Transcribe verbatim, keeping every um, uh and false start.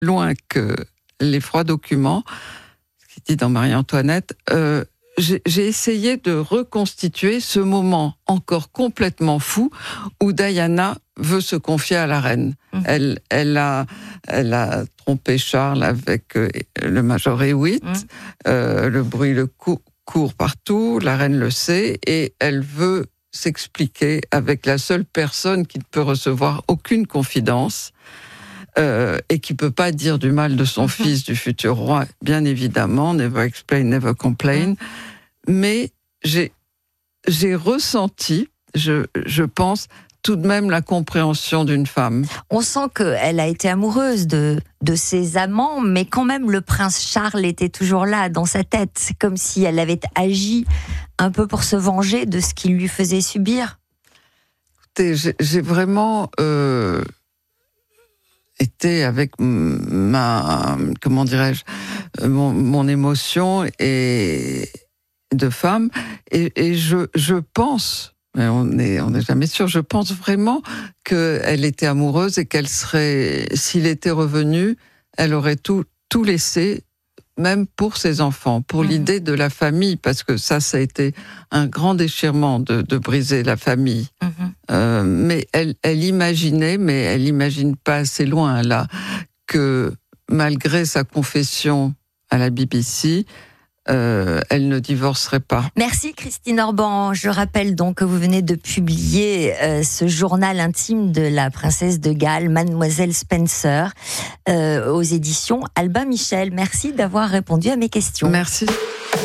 loin que les froids documents, ce qui dit dans Marie-Antoinette, euh, j'ai, j'ai essayé de reconstituer ce moment encore complètement fou où Diana veut se confier à la reine. Mmh. Elle, elle, a, elle a trompé Charles avec euh, le major Hewitt, mmh. euh, le bruit le cou- court partout, la reine le sait, et elle veut s'expliquer avec la seule personne qui ne peut recevoir aucune confidence, Euh, et qui peut pas dire du mal de son mm-hmm. fils, du futur roi, bien évidemment, never explain, never complain. Mm. Mais j'ai, j'ai ressenti, je, je pense, tout de même la compréhension d'une femme. On sent qu'elle a été amoureuse de, de ses amants, mais quand même le prince Charles était toujours là dans sa tête. C'est comme si elle avait agi un peu pour se venger de ce qu'il lui faisait subir. Écoutez, j'ai, j'ai vraiment... Euh, était avec ma, comment dirais-je, mon, mon émotion et de femme, et, et je, je pense, mais on n'est on n'est jamais sûr, je pense vraiment qu'elle était amoureuse et qu'elle serait, s'il était revenu, elle aurait tout, tout laissé, même pour ses enfants, pour mmh. l'idée de la famille, parce que ça, ça a été un grand déchirement de, de briser la famille. Mmh. Euh, mais elle, elle imaginait, mais elle n'imagine pas assez loin, là, que malgré sa confession à la B B C, euh, elle ne divorcerait pas. Merci Christine Orban. Je rappelle donc que vous venez de publier euh, ce journal intime de la princesse de Galles, Mademoiselle Spencer, euh, aux éditions Albin Michel. Merci d'avoir répondu à mes questions. Merci.